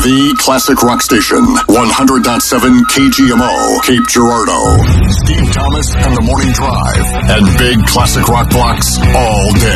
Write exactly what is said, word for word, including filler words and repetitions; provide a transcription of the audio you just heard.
The classic rock station, one hundred point seven K G M O, Cape Girardeau. Steve Thomas and the Morning Drive, and big classic rock blocks all day.